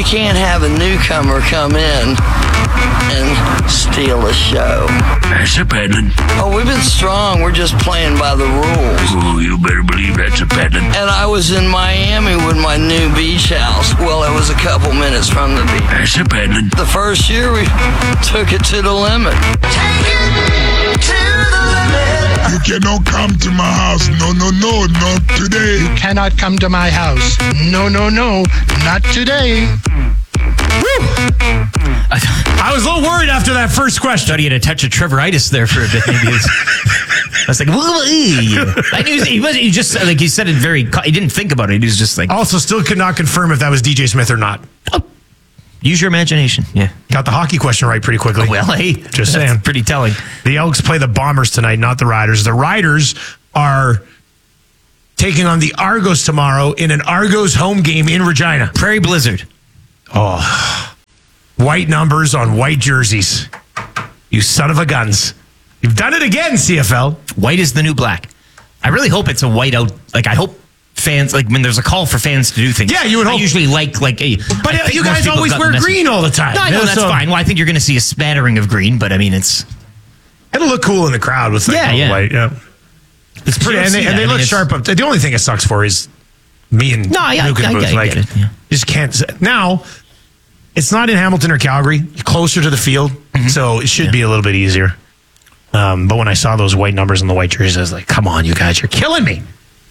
can't have a newcomer come in and steal a show. That's a peddling. Oh, we've been strong. We're just playing by the rules. Oh, you better believe that's a peddling. And I was in Miami with my new beach house. Well, it was a couple minutes from the beach. That's a peddling. The first year we took it to the limit. Take it to the limit. You cannot come to my house. No, not today. You cannot come to my house. No, not today. I was a little worried after that first question. Thought he had a touch of Trevoritis there for a bit. Maybe I was like, I knew he just like he said it very. He didn't think about it. He was just like. Also, still could not confirm if that was DJ Smith or not. Use your imagination. Yeah, got the hockey question right pretty quickly. Well, hey, just saying, pretty telling. The Elks play the Bombers tonight, not the Riders. The Riders are taking on the Argos tomorrow in an Argos home game in Regina. Prairie Blizzard. Oh, white numbers on white jerseys. You son of a guns. You've done it again, CFL. White is the new black. I really hope it's a white out. Like, I hope fans, like when there's a call for fans to do things. Yeah, you would hope. I usually like a. But you guys always wear green all the time. No, I know that's fine. Well, I think you're going to see a spattering of green, but I mean, it'll look cool in the crowd with like white. Yeah. It's pretty, and they look sharp up. The only thing it sucks for is me and Luke in the booth. I get it. Yeah. Just can't. Now, it's not in Hamilton or Calgary. You're closer to the field, so it should be a little bit easier. But when I saw those white numbers and the white jerseys, I was like, come on, you guys, you're killing me.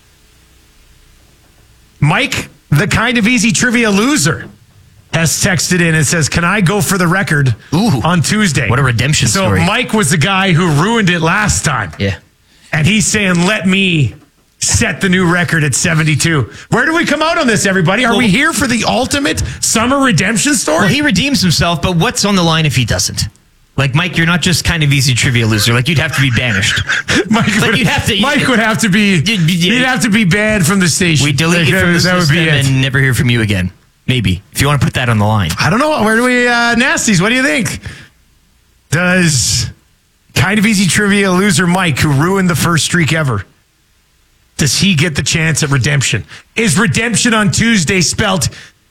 Mike, the kind of easy trivia loser, has texted in and says, can I go for the record on Tuesday? What a redemption story. So Mike was the guy who ruined it last time. Yeah. And he's saying, let me set the new record at 72. Where do we come out on this, everybody? Are we here for the ultimate summer redemption story? Well, he redeems himself, but what's on the line if he doesn't? Like, Mike, you're not just kind of easy trivia loser. Like, you'd have to be banished. Mike would have to be. You'd have to be banned from the station. We delete you from the system and never hear from you again. Maybe if you want to put that on the line. I don't know. Where do we nasties? What do you think? Does kind of easy trivia loser Mike, who ruined the first streak ever, does he get the chance at redemption? Is redemption on Tuesday spelt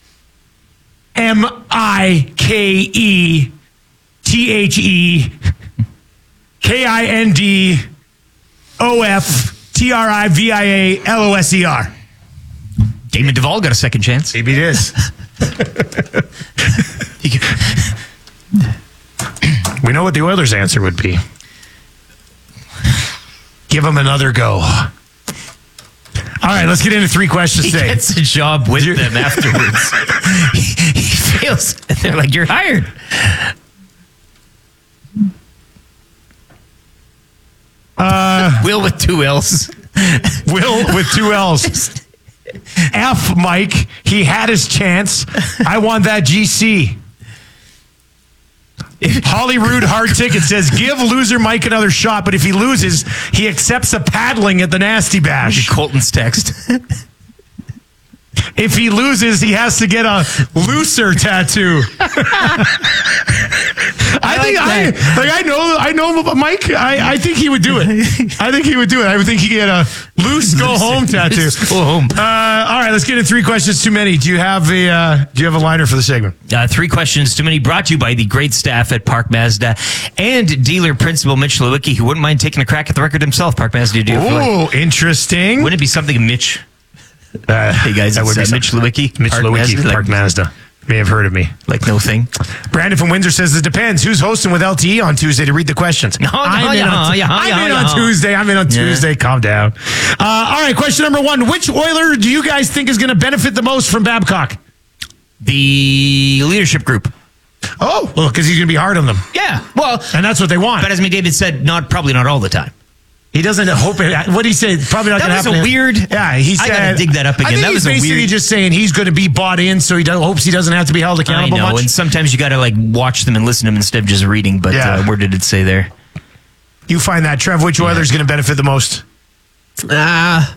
MikeTheOfTrivialOser? Damon Duvall got a second chance. Maybe it is. We know what the Oilers' answer would be. Give him another go. All right, let's get into three questions today. He gets a job with them afterwards. he fails. And they're like, you're hired. Will with two L's. Will with two L's. F, Mike. He had his chance. I want that GC. Hollywood Hard Ticket says, give loser Mike another shot, but if he loses, he accepts a paddling at the Nasty Bash. Colton's text. If he loses, he has to get a looser tattoo. I know Mike. I think he would do it. I think he'd get a loose go home tattoo. Go home. All right, let's get into three questions too many. Do you have a liner for the segment? Three questions too many, brought to you by the great staff at Park Mazda and dealer principal Mitch Lewicki, who wouldn't mind taking a crack at the record himself. Park Mazda. Oh, interesting. Wouldn't it be something Mitch? Hey guys, that would be Mitch Lewicki. Mitch Lewicki, Park Mazda. May have heard of me. Like no thing. Brandon from Windsor says it depends. Who's hosting with LTE on Tuesday to read the questions? I'm in on Tuesday. Calm down. All right, question number one. Which Oiler do you guys think is going to benefit the most from Babcock? The leadership group. Oh, well, because he's going to be hard on them. Yeah, well. And that's what they want. But as McDavid said, probably not all the time. He doesn't hope it. What did he say? Probably not going to happen. That was a weird. Yeah, he said. I got to dig that up again. I think that was basically just saying he's going to be bought in, so he hopes he doesn't have to be held accountable. I know, much. And sometimes you got to like watch them and listen to them instead of just reading. But where did it say there? You find that, Trev. Which Oiler is going to benefit the most? Let's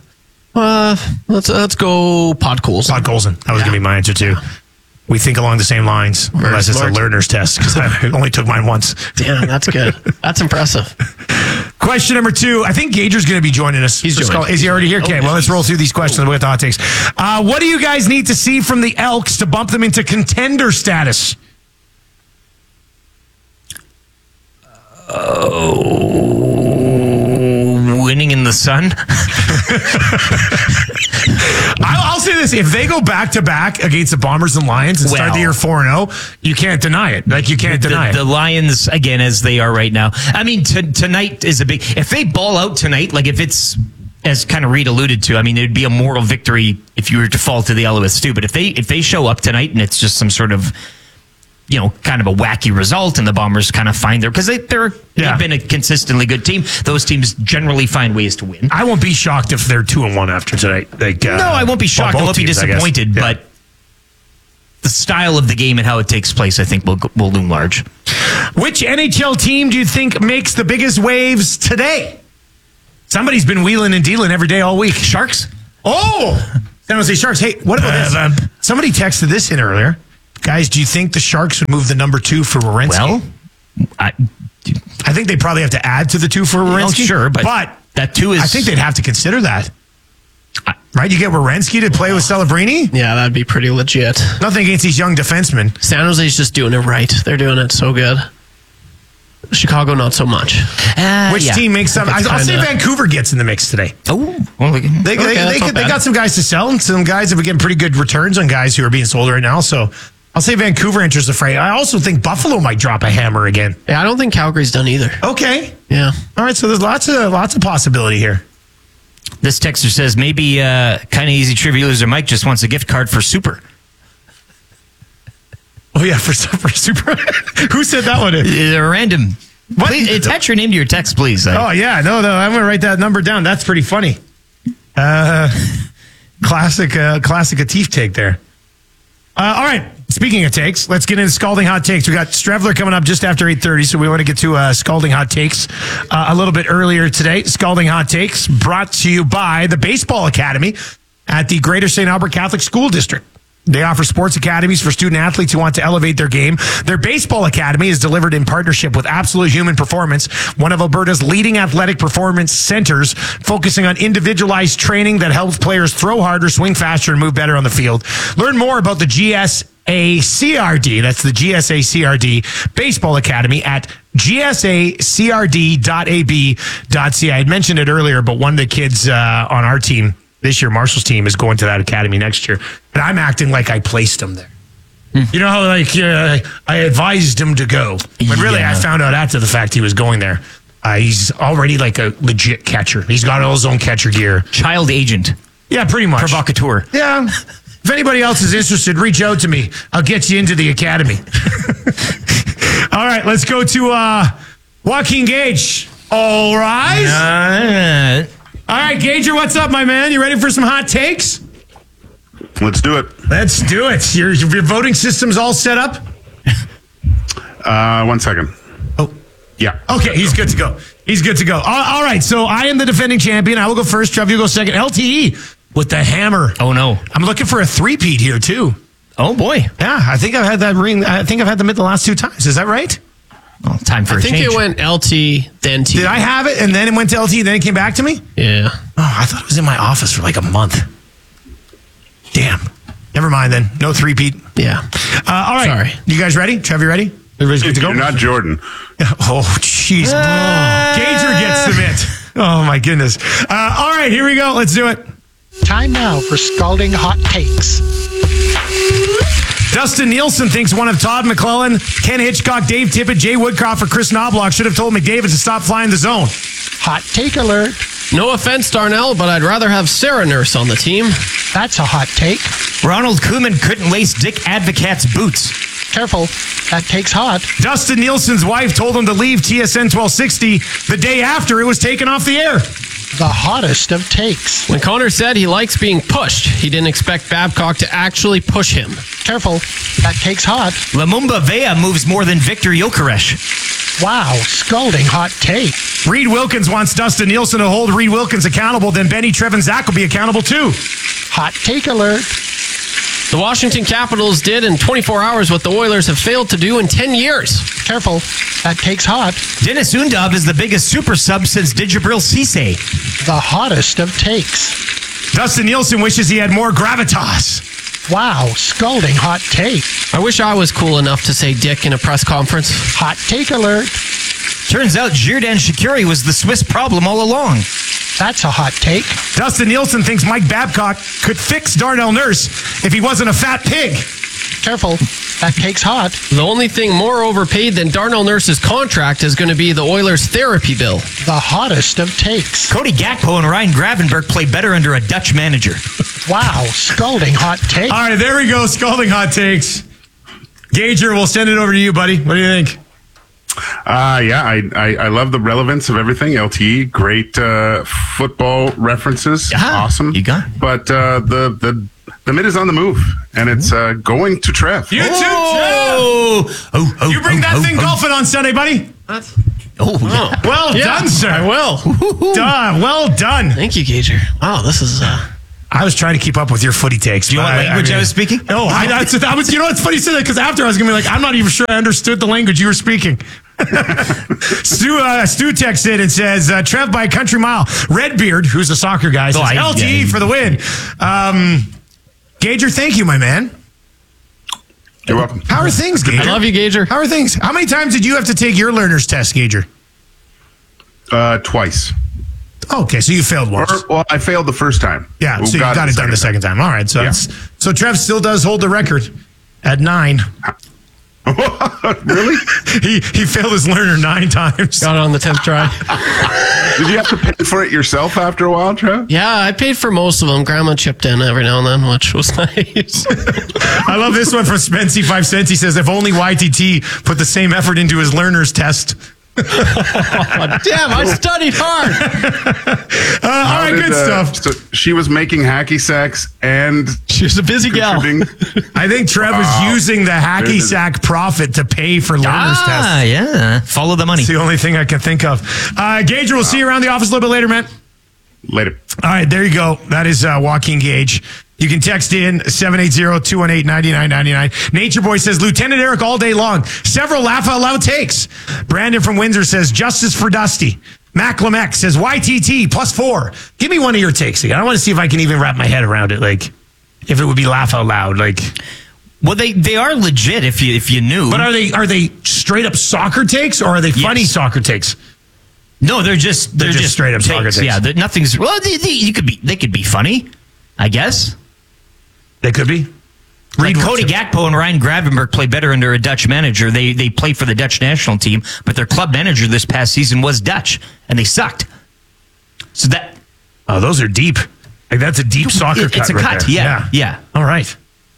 go Podkolzin. Podkolzin. That was going to be my answer too. We think along the same lines, unless it's a learner's test, because I only took mine once. Damn, that's good. That's impressive. Question number 2. I think Gager's going to be joining us. He's joining. Is he already here? Okay, well, let's roll through these questions with the hot takes. What do you guys need to see from the Elks to bump them into contender status? Winning in the sun. I'll say this. If they go back-to-back against the Bombers and Lions and start the year 4-0, you can't deny it. Like, you can't deny The it. Lions, again, as they are right now. I mean, tonight is a big... If they ball out tonight, like if it's, as kind of Reed alluded to, I mean, it'd be a moral victory if you were to fall to the Eloise too. But if they show up tonight and it's just some sort of, kind of a wacky result and the Bombers kind of find because they've been a consistently good team. Those teams generally find ways to win. I won't be shocked if they're 2-1 after tonight. No, I won't be shocked. I won't be disappointed, but the style of the game and how it takes place, I think, will loom large. Which NHL team do you think makes the biggest waves today? Somebody's been wheeling and dealing every day all week. Sharks? Oh! San Jose Sharks. Hey, what about this? Somebody texted this in earlier. Guys, do you think the Sharks would move the number 2 for Werenski? Well, I think they probably have to add to the 2 for Werenski. Sure, but that 2 is... I think they'd have to consider that. Right? You get Werenski to play with Celebrini? Yeah, that'd be pretty legit. Nothing against these young defensemen. San Jose's just doing it right. They're doing it so good. Chicago, not so much. Which team makes some? I'll say Vancouver gets in the mix today. Oh, well, they got some guys to sell, and some guys have been getting pretty good returns on guys who are being sold right now. So I'll say Vancouver enters the fray. I also think Buffalo might drop a hammer again. Yeah, I don't think Calgary's done either. Okay. Yeah. All right. So there's lots of possibility here. This texter says maybe kind of easy trivia loser Mike just wants a gift card for Super. Oh yeah, for Super. Who said that one? Random. What? Please, attach your name to your text, please. Oh yeah, no, I'm gonna write that number down. That's pretty funny. Classic a teeth take there. All right. Speaking of takes, let's get into scalding hot takes. We got Strevler coming up just after 8:30, so we want to get to scalding hot takes a little bit earlier today. Scalding hot takes brought to you by the Baseball Academy at the Greater St. Albert Catholic School District. They offer sports academies for student athletes who want to elevate their game. Their Baseball Academy is delivered in partnership with Absolute Human Performance, one of Alberta's leading athletic performance centers, focusing on individualized training that helps players throw harder, swing faster, and move better on the field. Learn more about the GSACRD, that's the GSACRD Baseball Academy at gsacrd.ab.ca. I had mentioned it earlier, but one of the kids on our team this year, Marshall's team, is going to that academy next year. And I'm acting like I placed him there. You know how I advised him to go. But really, I found out after the fact he was going there. He's already like a legit catcher. He's got all his own catcher gear. Child agent. Yeah, pretty much. Provocateur. Yeah. If anybody else is interested, reach out to me. I'll get you into the academy. All right, let's go to Joaquin Gage. All right. All right, Gager, what's up, my man? You ready for some hot takes? Let's do it. Let's do it. Your voting system's all set up? 1 second. Oh. Yeah. Okay, he's good to go. He's good to go. All right, so I am the defending champion. I will go first. Trev, you go second. LTE with the hammer. Oh, no. I'm looking for a three-peat here, too. Oh, boy. Yeah, I think I've had that ring. I think I've had them the last 2 times. Is that right? Well, time for a change. I think it went LT, then T. Did I have it, and then it went to LT, then it came back to me? Yeah. Oh, I thought it was in my office for like a month. Damn. Never mind then. No three-peat. Yeah. All right. Sorry. You guys ready? Trev, you ready? Everybody's good to go? You're not Jordan. Oh, jeez. Gager gets the mitt. Oh, my goodness. All right, here we go. Let's do it. Time now for scalding hot takes. Dustin Nielsen thinks one of Todd McClellan, Ken Hitchcock, Dave Tippett, Jay Woodcroft, or Chris Knobloch should have told McDavid to stop flying the zone. Hot take alert. No offense, Darnell, but I'd rather have Sarah Nurse on the team. That's a hot take. Ronald Koeman couldn't lace Dick Advocat's boots. Careful. That take's hot. Dustin Nielsen's wife told him to leave TSN 1260 the day after it was taken off the air. The hottest of takes. When Connor said he likes being pushed, he didn't expect Babcock to actually push him. Careful. That take's hot. Lumumba Vea moves more than Victor Gyökeres. Wow. Scalding hot take. Reed Wilkins wants Dustin Nielsen to hold Reed Wilkins accountable. Then Benny, Trev, and Zach will be accountable too. Hot take alert. The Washington Capitals did in 24 hours what the Oilers have failed to do in 10 years. Careful, that takes hot. Dennis Undov is the biggest super sub since Djibril Cissé. The hottest of takes. Dustin Nielsen wishes he had more gravitas. Wow, scalding hot take. I wish I was cool enough to say dick in a press conference. Hot take alert. Turns out Jirdan Shaqiri was the Swiss problem all along. That's a hot take. Dustin Nielsen thinks Mike Babcock could fix Darnell Nurse if he wasn't a fat pig. Careful, that take's hot. The only thing more overpaid than Darnell Nurse's contract is going to be the Oilers' therapy bill. The hottest of takes. Cody Gakpo and Ryan Gravenberg play better under a Dutch manager. Wow, scalding hot take. All right, there we go. Scalding hot takes. Gager, we'll send it over to you, buddy. What do you think? I love the relevance of everything. LTE, great football references. Awesome. You got it. But the mid is on the move, and it's going to Trev. You too, Trev. You bring that thing golfing on Sunday, buddy. Yeah. Well done, sir. I will. Done. Well done. Thank you, Gager. Wow, this is... I was trying to keep up with your footy takes. Do you know what language I was speaking? No, I was. You know, it's funny you said that because after I was going to be like, I'm not even sure I understood the language you were speaking. Stu texts in and says, Trev by a country mile. Redbeard, who's a soccer guy, says, LTE for the win. Gager, thank you, my man. You're welcome. How are things, Gager? I love you, Gager. How are things? How many times did you have to take your learner's test, Gager? Twice. Okay, so you failed once. Well, I failed the first time. Yeah, so you got it done the second time. All right, so so Trev still does hold the record at 9. Really? He failed his learner 9 times. Got it on the 10th try. Did you have to pay for it yourself after a while, Trev? Yeah, I paid for most of them. Grandma chipped in every now and then, which was nice. I love this one from Spency 5 cents. He says, if only YTT put the same effort into his learner's test. Damn, I studied hard. All right, good stuff. So she was making hacky sacks and She was a busy gal. I think Trev was using the hacky sack profit to pay for learner's tests. Yeah. Follow the money. It's the only thing I can think of. Gager, we'll see you around the office a little bit later, man. Later. All right, there you go. That is Joaquin Gage. You can text in 780-218-9999. Nature Boy says, Lieutenant Eric all day long. Several laugh out loud takes. Brandon from Windsor says, justice for Dusty. Mac Lamec says, YTT +4. Give me one of your takes again. I want to see if I can even wrap my head around it. Like, if it would be laugh out loud. Like, well, they are legit if you knew. but are they straight up soccer takes or are they funny soccer takes? No, they're just straight up soccer takes. Yeah, nothing's. Well, they could be funny, I guess. They could be. Like Cody Gakpo and Ryan Gravenberg play better under a Dutch manager. They play for the Dutch national team, but their club manager this past season was Dutch, and they sucked. So that... Oh, those are deep. Like, that's a deep soccer cut. It's a right cut, there. yeah. All right.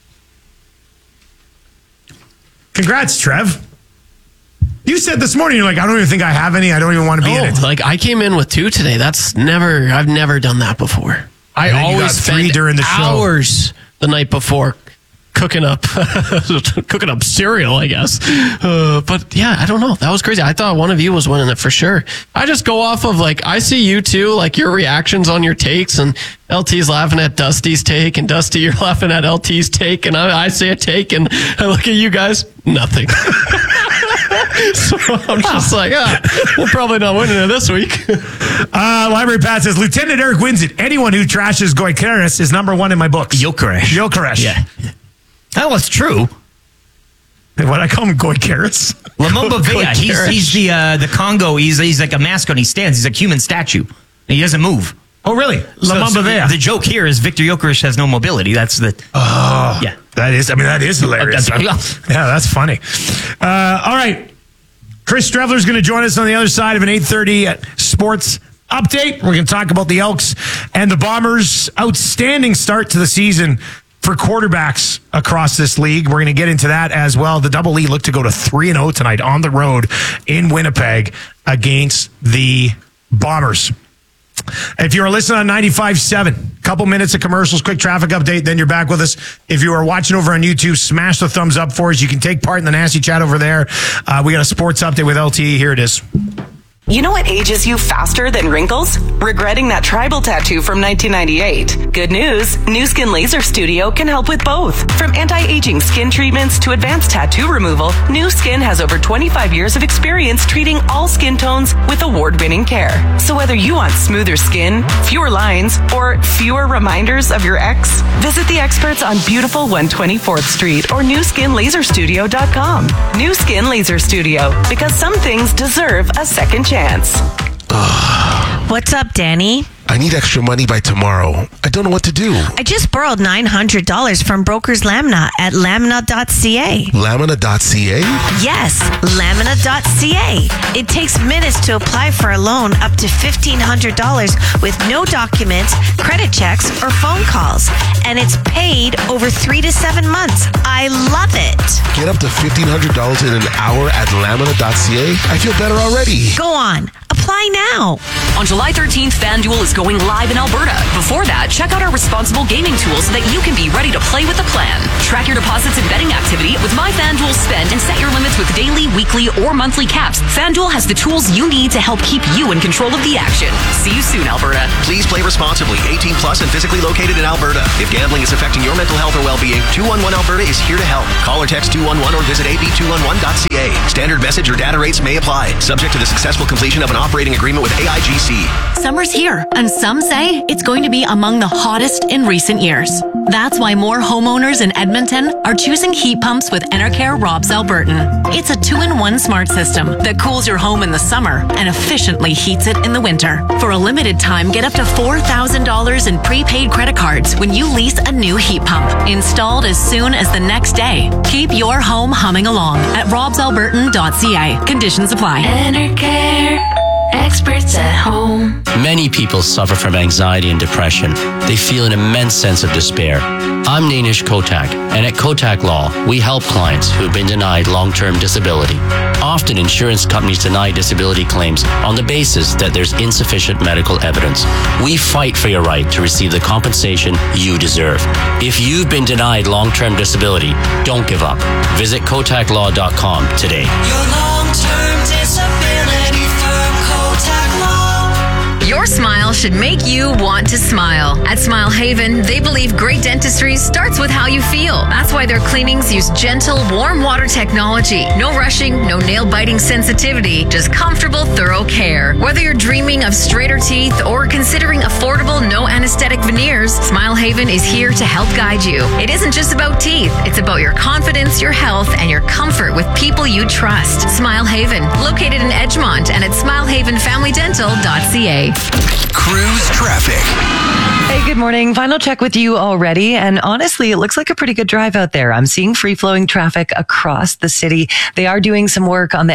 Congrats, Trev. You said this morning, you're like, I don't even think I have any. I don't even want to be in it. Like, I came in with 2 today. I've never done that before. I then you always got 3 spend during the show. hours the night before cooking up cereal, I guess. But yeah, I don't know. That was crazy. I thought one of you was winning it for sure. I just go off of like, I see you two, like your reactions on your takes, and LT's laughing at Dusty's take, and Dusty, you're laughing at LT's take, and I say a take, and I look at you guys, nothing. So I'm just like, we're probably not winning it this week. Library Pat says, Lieutenant Eric wins it. Anyone who trashes Goykeres is number 1 in my books. Gyökeres. Yeah. Oh, it's true. What I call him, Goykeres. Lumumba Villa. He's the Congo. He's like a mascot. He stands. He's a human statue. He doesn't move. Oh, really? Lumumba Villa. The joke here is Victor Gyökeres has no mobility. That's the... Oh. Yeah. That is hilarious. Yeah, that's funny. All right. Chris Strevler's going to join us on the other side of an 8:30 sports update. We're going to talk about the Elks and the Bombers' outstanding start to the season for quarterbacks across this league. We're going to get into that as well. The Double E look to go to 3-0 tonight on the road in Winnipeg against the Bombers. If you are listening on 95.7, couple minutes of commercials, quick traffic update, then you're back with us. If you are watching over on YouTube, smash the thumbs up for us. You can take part in the nasty chat over there. We got a sports update with LTE. Here it is. You know what ages you faster than wrinkles? Regretting that tribal tattoo from 1998. Good news, New Skin Laser Studio can help with both. From anti-aging skin treatments to advanced tattoo removal, New Skin has over 25 years of experience treating all skin tones with award-winning care. So whether you want smoother skin, fewer lines, or fewer reminders of your ex, visit the experts on beautiful 124th Street or newskinlaserstudio.com. New Skin Laser Studio, because some things deserve a second chance. What's up, Danny? I need extra money by tomorrow. I don't know what to do. I just borrowed $900 from Brokers Lamina at lamina.ca. Lamina.ca? Yes, lamina.ca. It takes minutes to apply for a loan up to $1,500 with no documents, credit checks, or phone calls. And it's paid over 3 to 7 months. I love it. Get up to $1,500 in an hour at lamina.ca? I feel better already. Go on. Apply now. On July 13th, FanDuel is going live in Alberta. Before that, check out our responsible gaming tools so that you can be ready to play with a plan. Track your deposits and betting activity with My FanDuel Spend and set your limits with daily, weekly, or monthly caps. FanDuel has the tools you need to help keep you in control of the action. See you soon, Alberta. Please play responsibly. 18 plus and physically located in Alberta. If gambling is affecting your mental health or well-being, 211 Alberta is here to help. Call or text 211 or visit ab211.ca. Standard message or data rates may apply. Subject to the successful completion of an operating agreement with AIGC. Summer's here, and some say it's going to be among the hottest in recent years. That's why more homeowners in Edmonton are choosing heat pumps with Enercare Robs Albertan. It's a 2-in-1 smart system that cools your home in the summer and efficiently heats it in the winter. For a limited time, get up to $4,000 in prepaid credit cards when you lease a new heat pump. Installed as soon as the next day. Keep your home humming along at robsalbertan.ca. Conditions apply. Enercare. Experts at home. Many people suffer from anxiety and depression. They feel an immense sense of despair. I'm Nainish Kotak, and at Kotak Law, we help clients who have been denied long-term disability. Often, insurance companies deny disability claims on the basis that there's insufficient medical evidence. We fight for your right to receive the compensation you deserve. If you've been denied long-term disability, don't give up. Visit kotaklaw.com today. Your long-term disability firm, Kotak Law. Your smile should make you want to smile. At Smile Haven, they believe great dentistry starts with how you feel. That's why their cleanings use gentle, warm water technology. No rushing, no nail-biting sensitivity, just comfortable, thorough care. Whether you're dreaming of straighter teeth or considering affordable, no anesthetic veneers, Smile Haven is here to help guide you. It isn't just about teeth. It's about your confidence, your health, and your comfort with people you trust. Smile Haven, located in Edgemont and at smilehavenfamilydental.ca. Cruise traffic. Hey, good morning. Final check with you already. And honestly, it looks like a pretty good drive out there. I'm seeing free-flowing traffic across the city. They are doing some work on the